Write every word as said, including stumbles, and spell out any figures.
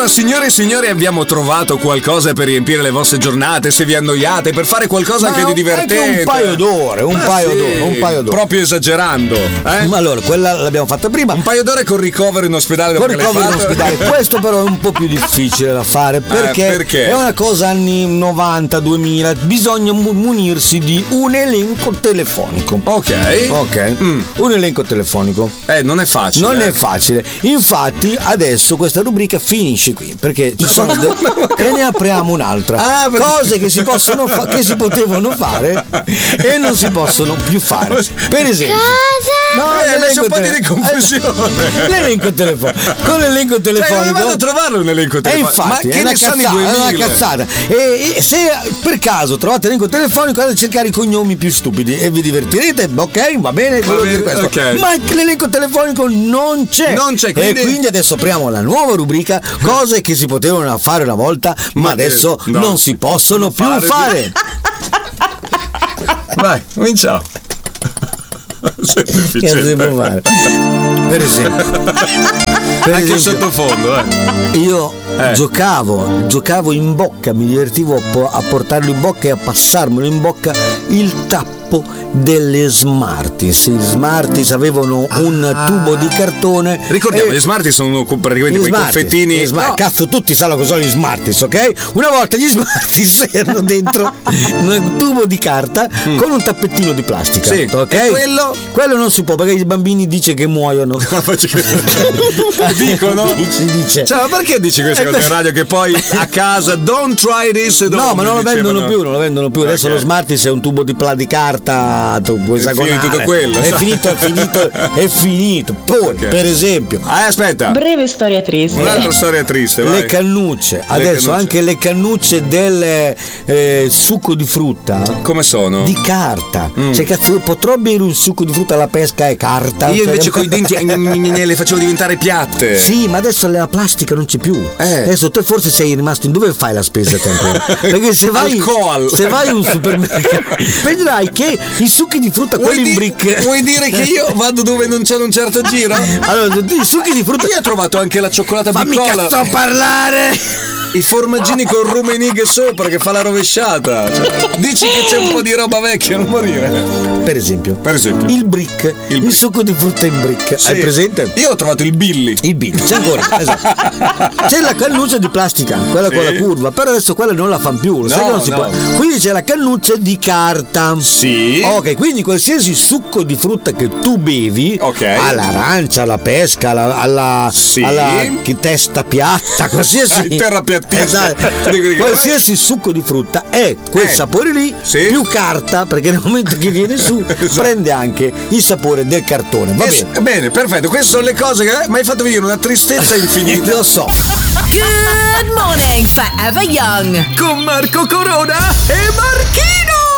Allora, signore e signori, abbiamo trovato qualcosa per riempire le vostre giornate, se vi annoiate, per fare qualcosa Ma anche di divertente. anche un paio d'ore, un Ma paio sì, d'ore, un paio d'ore. Proprio esagerando, eh? Ma allora, quella l'abbiamo fatta prima. Un paio d'ore con ricovero in ospedale dopo Con che l'hai ricovero in fatto. ospedale. Questo però è un po' più difficile da fare perché, Eh, perché? è una cosa anni novanta duemila. Bisogna mu- munirsi di un elenco telefonico. Ok. Ok. Mm. Un elenco telefonico. Eh, non è facile. Non eh. è facile. Infatti adesso questa rubrica finisce qui perché ci sono de- e ne apriamo un'altra. Ah, perché- Cose che si possono fa- che si potevano fare e non si possono più fare. Per esempio. No, Eh, lascia un po' di tele- riconfusione. Eh, L'elenco telefonico. Con l'elenco Cioè, dove telefonico. vado a trovarlo un elenco E telefonico? infatti Ma che è una ne sono i cazzata, è una duemila? cazzata. E, e se per caso trovate l'elenco telefonico andate a cercare i cognomi più stupidi e vi divertirete, ok, va bene, Va volevo bene, dire questo. ok. Ma l'elenco telefonico non c'è. Non c'è, E quindi- quindi adesso apriamo la nuova rubrica cose che si potevano fare una volta ma, Ma adesso no, non si possono più fare. fare. Vai, cominciamo. Sei Che cosa deficiente. devo fare? Per esempio, per Anche il esempio, sottofondo, eh. io Eh. giocavo, giocavo in bocca, mi divertivo a, po- a portarlo in bocca e a passarmelo in bocca il tappo delle Smarties. I Smarties avevano un tubo di cartone. Ricordiamo, e- gli Smarties sono praticamente gli quei Smarties, confettini. gli Smart- No. Cazzo, tutti sanno cosa sono gli Smarties, ok? Una volta gli Smarties erano dentro un tubo di carta con un tappettino di plastica. Sì, ok? e quello? Quello non si può perché i bambini dice che muoiono. Dicono? Si dice. Cioè, ma perché dici queste Eh, cose in radio che poi a casa don't try this? No, don't- ma non lo dicevano. vendono più, non lo vendono più. Adesso Ok. lo Smarties è un tubo di, pla- di carta tu puoi È esagonare. finito quello. È finito, è finito, è finito. Poi, Ok. per esempio, Ah, aspetta. Breve storia triste. Un'altra storia triste, vai. le cannucce. Adesso cannucce. anche le cannucce del eh, succo di frutta Come sono? di carta. Cioè, cazzo, potrò bere un succo di frutta alla pesca e carta? Io Cioè, invece con i denti le facevo diventare piatte. Sì, ma adesso la plastica non c'è più. Eh. Adesso te forse sei rimasto in dove fai la spesa te ancora? Perché se vai, Al Coal. se vai in un supermercato vedrai che i succhi di frutta, Vuoi, quelli in di- brick. vuoi dire che io vado dove non c'è un certo giro? Allora, i succhi di frutta. Io ho trovato anche la cioccolata Fammi piccola, cazzo parlare! i formaggini con rumenighe sopra che fa la rovesciata. Cioè, dici che c'è un po' di roba vecchia, non morire. Per esempio, Per esempio. il brick, il, brick. succo di frutta in brick. Sì. Hai presente? Io ho trovato il Billy. Il bill, c'è ancora, esatto. C'è la cannuccia di plastica, quella Sì. con la curva, però adesso quella non la fanno più, lo sai No, che non si no. può. Quindi c'è la cannuccia di carta. Sì. Ok, quindi qualsiasi succo di frutta che tu bevi, Ok. all'arancia, alla pesca, alla, alla, Sì. alla chi- testa piatta, qualsiasi Il terrapiattista. Esatto. Dico, dico, Qualsiasi succo di frutta è quel Eh. sapore lì Sì. più carta, perché nel momento che viene su Esatto. prende anche il sapore del cartone. Va Es- bene. bene, perfetto. Queste sono le cose che mi hai fatto venire una tristezza infinita. Lo so. Good morning, Forever Young. Con Marco Corona e Marchino.